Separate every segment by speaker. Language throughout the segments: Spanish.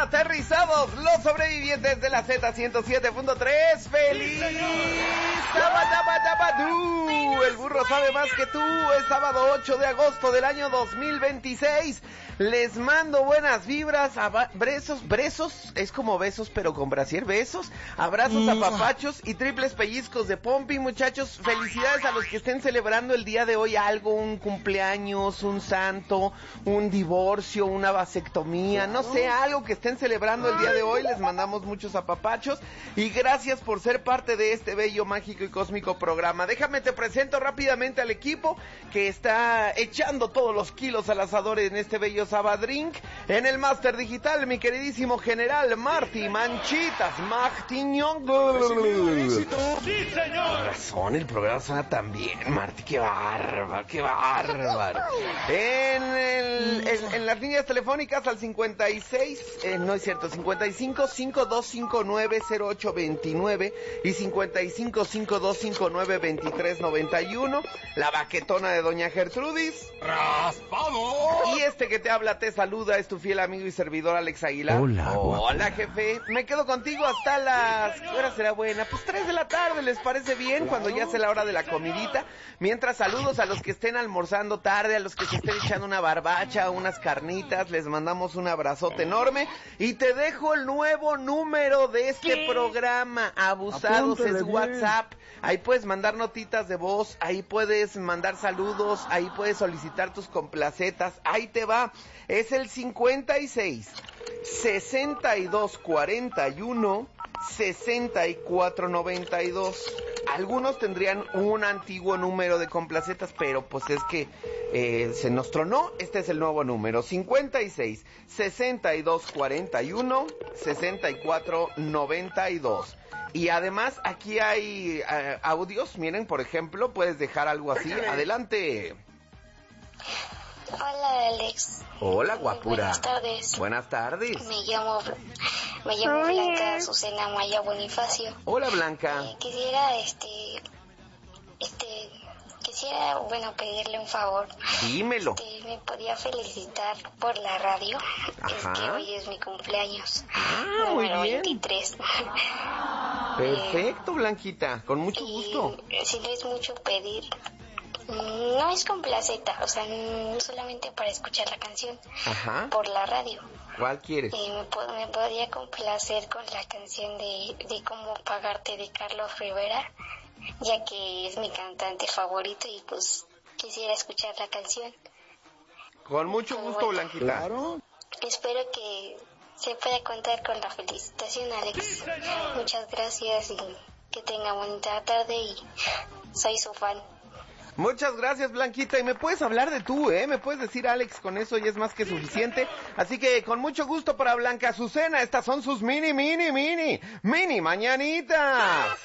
Speaker 1: aterrizados los sobrevivientes de la Z107.3. ¡Feliz Sabadabadabadú! El burro sabe más que tú. Es sábado 8 de agosto del año 2026. Les mando buenas vibras, besos, es como besos pero con brasier, besos, abrazos, apapachos y triples pellizcos de pompi, muchachos. Felicidades a los que estén celebrando el día de hoy algo, un cumpleaños, un santo, un divorcio, una vasectomía, no sé, algo que estén celebrando el día de hoy. Les mandamos muchos apapachos y gracias por ser parte de este bello, mágico y cósmico programa. Déjame te presento rápidamente al equipo que está echando todos los kilos al asador en este bello Sabadrink. En el máster digital, mi queridísimo general Marty Manchitas Martiñón.
Speaker 2: ¡Sí, señor!
Speaker 1: Con razón, el programa suena tan bien, Marty, qué bárbaro, qué bárbaro. En las líneas telefónicas al 55 5259 0829 y 55 5259 2391. La baquetona de doña Gertrudis.
Speaker 2: ¡Raspado!
Speaker 1: Y este que te habla, te saluda, es tu fiel amigo y servidor Alex Aguilar. Hola, jefe. Me quedo contigo hasta las... ¿Qué hora será buena? Pues 3 de la tarde, ¿les parece bien? Cuando ya sea la hora de la comidita. Mientras, saludos a los que estén almorzando tarde, a los que se estén echando una barbacha, unas carnitas. Les mandamos un abrazote enorme. Y te dejo el nuevo número de este programa. Abusados, es WhatsApp. Ahí puedes mandar notitas de voz, ahí puedes mandar saludos, ahí puedes solicitar tus complacetas. Ahí te va. Es el 56 62 41 64 92. Algunos tendrían un antiguo número de complacetas, pero pues es que se nos tronó. Este es el nuevo número: 56 62 41 64 92. Y además aquí hay audios. Miren, por ejemplo, puedes dejar algo así. Adelante.
Speaker 3: Hola, Alex.
Speaker 1: Hola, guapura.
Speaker 3: Buenas tardes.
Speaker 1: Buenas tardes.
Speaker 3: Me llamo Blanca Azucena Maya Bonifacio.
Speaker 1: Hola, Blanca.
Speaker 3: Quisiera, pedirle un favor.
Speaker 1: Dímelo.
Speaker 3: Me podía felicitar por la radio.
Speaker 1: Ajá.
Speaker 3: Es que hoy es mi cumpleaños.
Speaker 1: Muy
Speaker 3: número
Speaker 1: bien.
Speaker 3: 23.
Speaker 1: Perfecto, Blanquita. Con mucho gusto.
Speaker 3: Si no es mucho pedir, no es complaceta, o sea, solamente para escuchar la canción.
Speaker 1: Ajá.
Speaker 3: Por la radio.
Speaker 1: ¿Cuál quieres?
Speaker 3: Me podría complacer con la canción de Cómo Pagarte de Carlos Rivera, ya que es mi cantante favorito y pues quisiera escuchar la canción.
Speaker 1: Con mucho gusto, Blanquita.
Speaker 2: Claro.
Speaker 3: Espero que se pueda contar con la felicitación, Alex.
Speaker 2: ¡Sí, señor!
Speaker 3: Muchas gracias y que tenga bonita tarde y soy su fan.
Speaker 1: Muchas gracias, Blanquita. Y me puedes hablar de tú, me puedes decir Alex, con eso ya es más que suficiente. Así que con mucho gusto para Blanca Azucena, estas son sus mini mañanitas.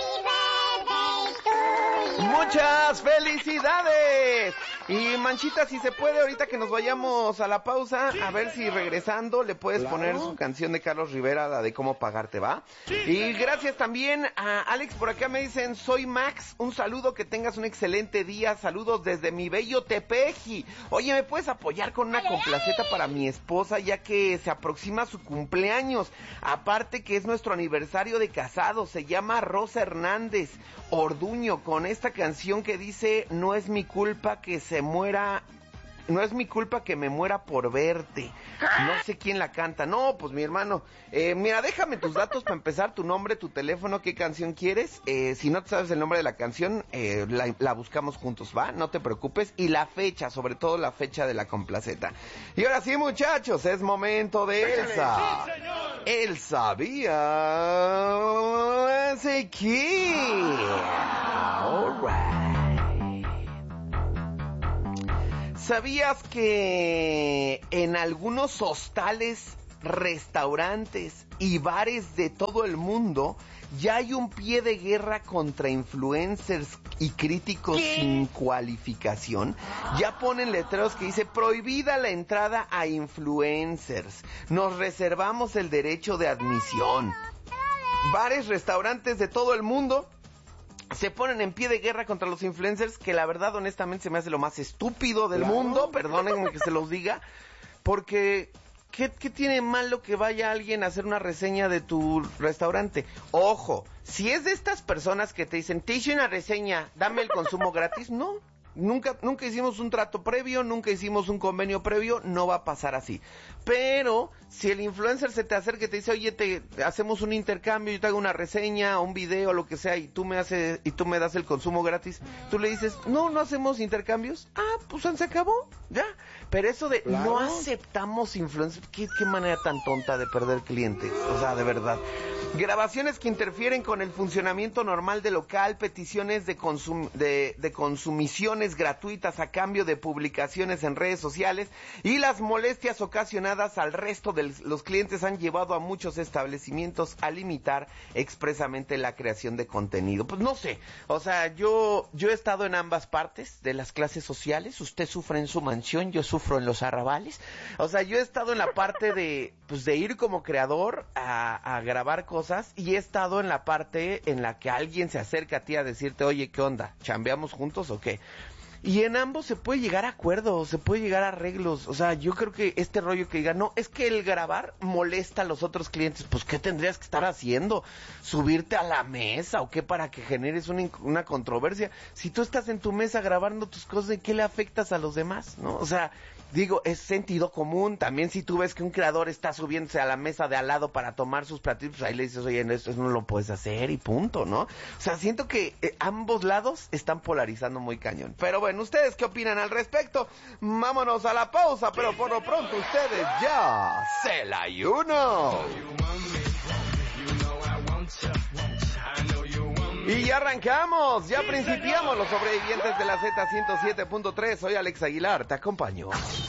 Speaker 1: Muchas felicidades. Y Manchita, si se puede, ahorita que nos vayamos a la pausa, a ver si regresando le puedes poner su canción de Carlos Rivera, la de Cómo Pagarte, ¿va? Y gracias también a Alex, por acá me dicen, soy Max, un saludo, que tengas un excelente día, saludos desde mi bello Tepeji. Oye, ¿me puedes apoyar con una complaceta para mi esposa, ya que se aproxima su cumpleaños? Aparte que es nuestro aniversario de casado, se llama Rosa Hernández Orduño, con esta canción que dice, no es mi culpa que se muera, no es mi culpa que me muera por verte. No sé quién la canta. No, pues mi hermano, mira, déjame tus datos para empezar, tu nombre, tu teléfono, qué canción quieres. Si no te sabes el nombre de la canción, la buscamos juntos, ¿va? No te preocupes. Y la fecha, sobre todo la fecha de la complaceta. Y ahora sí, muchachos, es momento de Elsa.
Speaker 2: ¡Sí, señor!
Speaker 1: Elsa Vía Sequía. All right. ¿Sabías que en algunos hostales, restaurantes y bares de todo el mundo ya hay un pie de guerra contra influencers y críticos sin cualificación? Ya ponen letreros que dice prohibida la entrada a influencers, nos reservamos el derecho de admisión. Bares, restaurantes de todo el mundo se ponen en pie de guerra contra los influencers, que la verdad, honestamente, se me hace lo más estúpido del mundo, perdónenme que se los diga, porque ¿qué tiene malo que vaya alguien a hacer una reseña de tu restaurante? Ojo, si es de estas personas que te dicen, te hice una reseña, dame el consumo gratis, no. Nunca hicimos un trato previo, nunca hicimos un convenio previo, no va a pasar así. Pero si el influencer se te acerca y te dice, oye, hacemos un intercambio, yo te hago una reseña, un video, lo que sea, y tú me das el consumo gratis, tú le dices, no hacemos intercambios, pues se acabó, ya. Pero eso de no aceptamos influencers, ¿qué manera tan tonta de perder clientes? O sea, de verdad. Grabaciones que interfieren con el funcionamiento normal del local, peticiones de consumiciones gratuitas a cambio de publicaciones en redes sociales y las molestias ocasionadas al resto de los clientes han llevado a muchos establecimientos a limitar expresamente la creación de contenido. Pues no sé, o sea, yo he estado en ambas partes de las clases sociales, usted sufre en su mansión, yo sufro en los arrabales, o sea, yo he estado en la parte de ir como creador a grabar cosas, y he estado en la parte en la que alguien se acerca a ti a decirte, oye, ¿qué onda? ¿Chambeamos juntos o qué? Y en ambos se puede llegar a acuerdos, se puede llegar a arreglos. O sea, yo creo que este rollo que diga, no, es que el grabar molesta a los otros clientes. Pues, ¿qué tendrías que estar haciendo? ¿Subirte a la mesa o qué para que generes una controversia? Si tú estás en tu mesa grabando tus cosas, ¿en qué le afectas a los demás? ¿No? O sea, digo, es sentido común. También si tú ves que un creador está subiéndose a la mesa de al lado para tomar sus platillos, pues ahí le dices, oye, esto no lo puedes hacer y punto, ¿no? O sea, siento que ambos lados están polarizando muy cañón. Pero bueno, ¿ustedes qué opinan al respecto? Vámonos a la pausa, pero por lo pronto ustedes ya se la ayuno. Y ya arrancamos, ya principiamos los sobrevivientes de la Z107.3. Soy Alex Aguilar, te acompaño.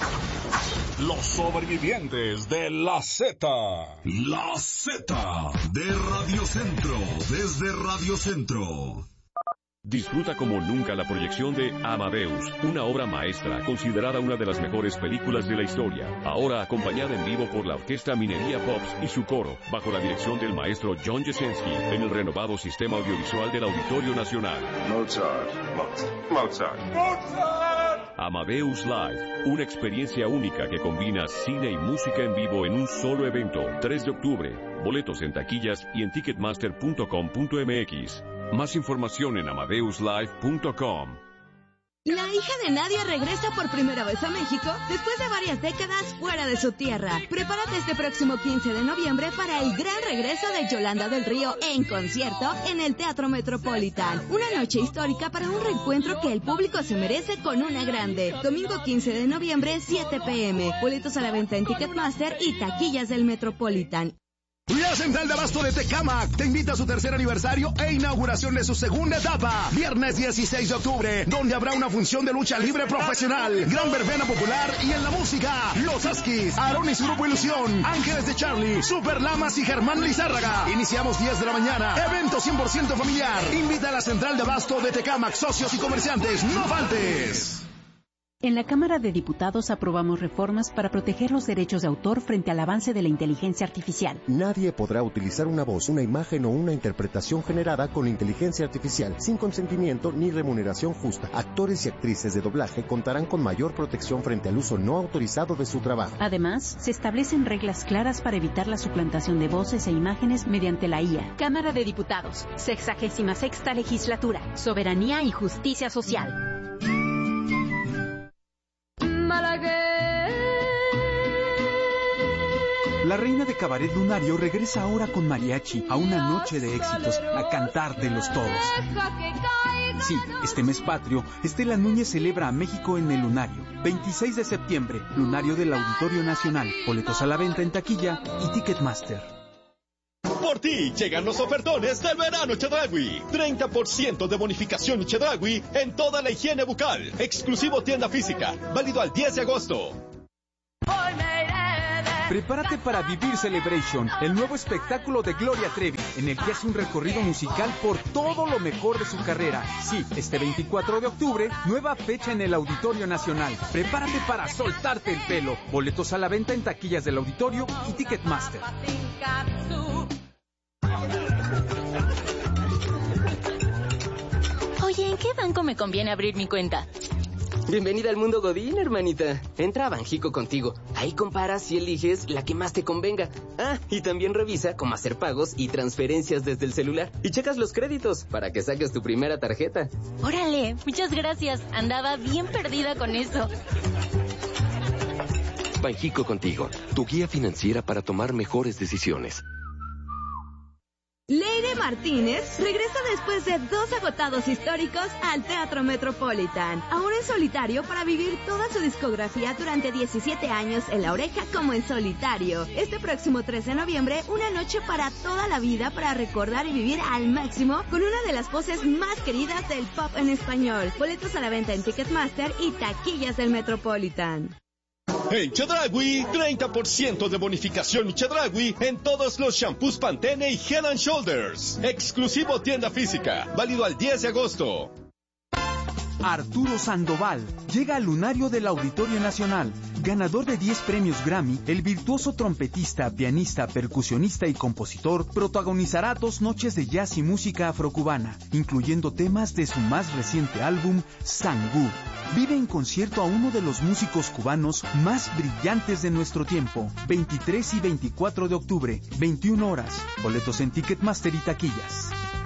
Speaker 2: Los sobrevivientes de la Z.
Speaker 4: La Z de Radio Centro, desde Radio Centro.
Speaker 5: Disfruta como nunca la proyección de Amadeus, una obra maestra considerada una de las mejores películas de la historia. Ahora acompañada en vivo por la Orquesta Minería Pops y su coro, bajo la dirección del maestro John Jesensky, en el renovado sistema audiovisual del Auditorio Nacional.
Speaker 6: Mozart.
Speaker 5: Amadeus Live, una experiencia única que combina cine y música en vivo en un solo evento. 3 de octubre. Boletos en taquillas y en ticketmaster.com.mx. Más información en amadeuslive.com.
Speaker 7: La hija de Nadia regresa por primera vez a México después de varias décadas fuera de su tierra. Prepárate este próximo 15 de noviembre para el gran regreso de Yolanda del Río en concierto en el Teatro Metropolitan. Una noche histórica para un reencuentro que el público se merece con una grande. Domingo 15 de noviembre, 7 p.m. Boletos a la venta en Ticketmaster y taquillas del Metropolitan.
Speaker 8: La Central de Abasto de Tecámac te invita a su tercer aniversario e inauguración de su segunda etapa, viernes 16 de octubre, donde habrá una función de lucha libre profesional, gran verbena popular y en la música, Los Askis, Aarón y su grupo Ilusión, Ángeles de Charlie, Super Lamas y Germán Lizárraga. Iniciamos 10 de la mañana, evento 100% familiar. Invita a la Central de Abasto de Tecámac, socios y comerciantes, no faltes.
Speaker 9: En la Cámara de Diputados aprobamos reformas para proteger los derechos de autor frente al avance de la inteligencia artificial.
Speaker 10: Nadie podrá utilizar una voz, una imagen o una interpretación generada con inteligencia artificial sin consentimiento ni remuneración justa. Actores y actrices de doblaje contarán con mayor protección frente al uso no autorizado de su trabajo.
Speaker 9: Además, se establecen reglas claras para evitar la suplantación de voces e imágenes mediante la IA. Cámara de Diputados, 66ª Legislatura, Soberanía y Justicia Social.
Speaker 11: La reina de cabaret lunario regresa ahora con mariachi a una noche de éxitos, a cantar de los todos. Sí, este mes patrio, Estela Núñez celebra a México en el Lunario. 26 de septiembre, Lunario del Auditorio Nacional. Boletos a la venta en taquilla y Ticketmaster.
Speaker 12: Por ti llegan los ofertones del verano Chedraui. 30% de bonificación Chedraui en toda la higiene bucal. Exclusivo tienda física. Válido al 10 de agosto.
Speaker 11: Prepárate para Vivir Celebration, el nuevo espectáculo de Gloria Trevi, en el que hace un recorrido musical por todo lo mejor de su carrera. Sí, este 24 de octubre, nueva fecha en el Auditorio Nacional. Prepárate para soltarte el pelo. Boletos a la venta en taquillas del Auditorio y Ticketmaster.
Speaker 13: Oye, ¿en qué banco me conviene abrir mi cuenta?
Speaker 6: Bienvenida al mundo Godín, hermanita. Entra a Banjico contigo. Ahí comparas y eliges la que más te convenga. Ah, y también revisa cómo hacer pagos y transferencias desde el celular. Y checas los créditos para que saques tu primera tarjeta.
Speaker 13: Órale, muchas gracias. Andaba bien perdida con eso.
Speaker 5: Banjico contigo, tu guía financiera para tomar mejores decisiones.
Speaker 7: Leire Martínez regresa después de 2 agotados históricos al Teatro Metropolitan, ahora en solitario para vivir toda su discografía durante 17 años en La Oreja como en solitario. Este próximo 3 de noviembre, una noche para toda la vida para recordar y vivir al máximo con una de las voces más queridas del pop en español. Boletos a la venta en Ticketmaster y taquillas del Metropolitan.
Speaker 12: En Chedraui, 30% de bonificación y Chedraui en todos los shampoos Pantene y Head & Shoulders. Exclusivo tienda física, válido al 10 de agosto.
Speaker 11: Arturo Sandoval llega al lunario del Auditorio Nacional. Ganador de 10 premios Grammy, el virtuoso trompetista, pianista, percusionista y compositor protagonizará 2 noches de jazz y música afrocubana, incluyendo temas de su más reciente álbum, Sangú. Vive en concierto a uno de los músicos cubanos más brillantes de nuestro tiempo. 23 y 24 de octubre, 21 horas. Boletos en Ticketmaster y taquillas.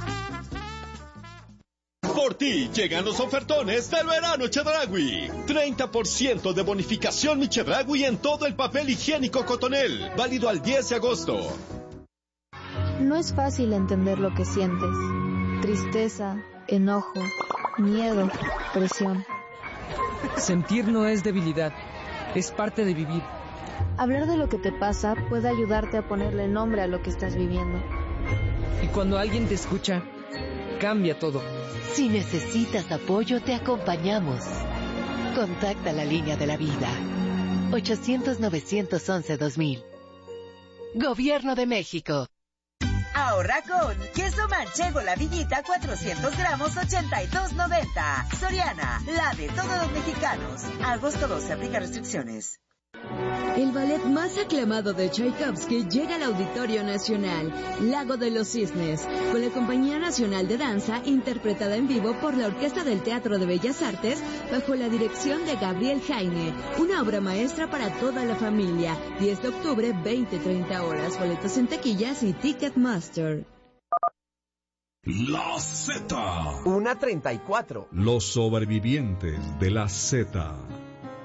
Speaker 12: Por ti llegan los ofertones del verano Chedraui. 30% de bonificación mi Chedraui en todo el papel higiénico Cotonel. Válido al 10 de agosto.
Speaker 14: No es fácil entender lo que sientes. Tristeza, enojo, miedo, presión.
Speaker 15: Sentir no es debilidad, es parte de vivir.
Speaker 14: Hablar de lo que te pasa puede ayudarte a ponerle nombre a lo que estás viviendo.
Speaker 15: Y cuando alguien te escucha, cambia todo.
Speaker 16: Si necesitas apoyo, te acompañamos. Contacta la línea de la vida. 800-911-2000. Gobierno de México.
Speaker 17: Ahorra con queso manchego La Villita 400 gramos 82.90. Soriana, la de todos los mexicanos. Agosto 12, aplica restricciones.
Speaker 7: El ballet más aclamado de Tchaikovsky llega al Auditorio Nacional, Lago de los Cisnes, con la Compañía Nacional de Danza, interpretada en vivo por la Orquesta del Teatro de Bellas Artes, bajo la dirección de Gabriel Jaime. Una obra maestra para toda la familia. 10 de octubre, 20-30 horas. Boletos en taquillas y Ticketmaster.
Speaker 4: La Z.
Speaker 1: 1:34.
Speaker 2: Los sobrevivientes de la Z.